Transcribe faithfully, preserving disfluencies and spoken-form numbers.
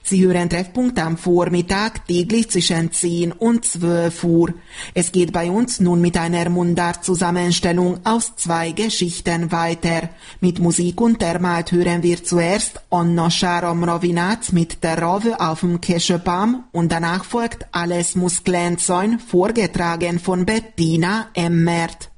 Sie hören Treffpunkt am Vormittag, täglich zwischen zehn und zwölf Uhr. Es geht bei uns nun mit einer Mundart-Zusammenstellung aus zwei Geschichten weiter. Mit Musik untermalt hören wir zuerst Anna Sharam Ravinat mit der Rave auf dem Keschepam und danach folgt Alles muss glänzt sein, vorgetragen von Bettina Emmert.